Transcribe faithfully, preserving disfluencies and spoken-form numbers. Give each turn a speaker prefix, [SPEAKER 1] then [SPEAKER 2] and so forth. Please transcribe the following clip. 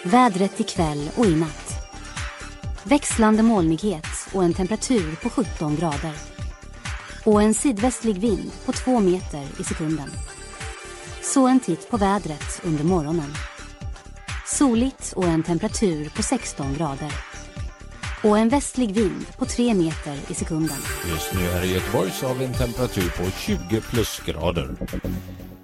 [SPEAKER 1] Vädret ikväll och i natt. Växlande molnighet och en temperatur på sjutton grader. Och en sydvästlig vind på två meter i sekunden. Så en titt på vädret under morgonen. Soligt och en temperatur på sexton grader. Och en västlig vind på tre meter i sekunden.
[SPEAKER 2] Just nu här i Göteborg så har vi en temperatur på tjugo plusgrader.